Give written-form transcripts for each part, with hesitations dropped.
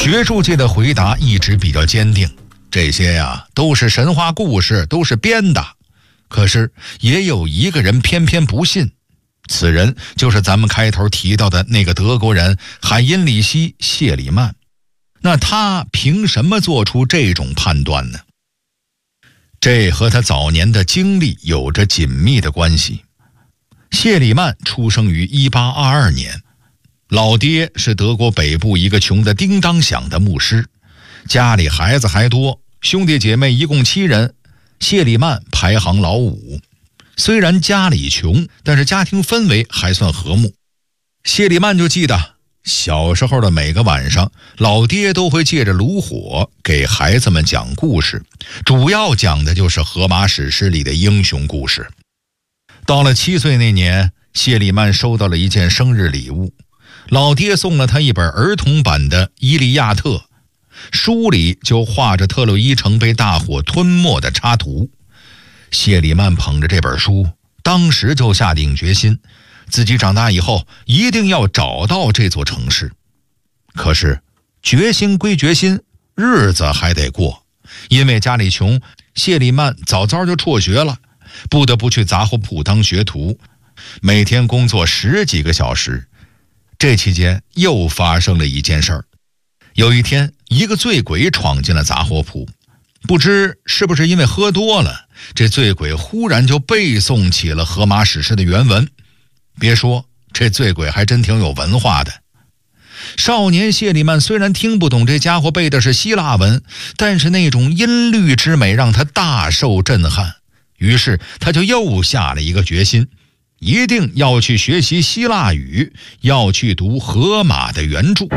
学术界的回答一直比较坚定，这些呀都是神话故事，都是编的。可是也有一个人偏偏不信，此人就是咱们开头提到的那个德国人海因里希·谢里曼。那他凭什么做出这种判断呢？这和他早年的经历有着紧密的关系。谢里曼出生于1822年，老爹是德国北部一个穷得叮当响的牧师，家里孩子还多，兄弟姐妹一共7人，谢里曼排行老5。虽然家里穷，但是家庭氛围还算和睦。谢里曼就记得小时候的每个晚上，老爹都会借着炉火给孩子们讲故事，主要讲的就是荷马史诗里的英雄故事。到了7岁那年，谢里曼收到了一件生日礼物，老爹送了他一本儿童版的《伊利亚特》，书里就画着特洛伊城被大火吞没的插图。谢里曼捧着这本书，当时就下定决心，自己长大以后一定要找到这座城市。可是决心归决心，日子还得过。因为家里穷，谢里曼早早就辍学了，不得不去杂货铺当学徒，每天工作10几个小时。这期间又发生了一件事儿。有一天，一个醉鬼闯进了杂货铺，不知是不是因为喝多了，这醉鬼忽然就背诵起了荷马史诗的原文。别说，这醉鬼还真挺有文化的。少年谢里曼虽然听不懂这家伙背的是希腊文，但是那种音律之美让他大受震撼。于是他就又下了一个决心，一定要去学习希腊语，要去读荷马的原著。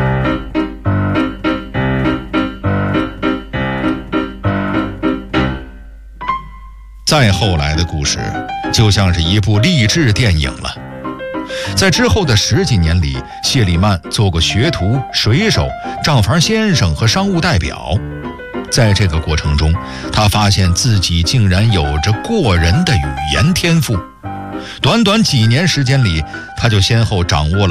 再后来的故事就像是一部励志电影了。在之后的10几年里，谢里曼做过学徒、水手、账房先生和商务代表。在这个过程中，他发现自己竟然有着过人的语言天赋。短短几年时间里，他就先后掌握了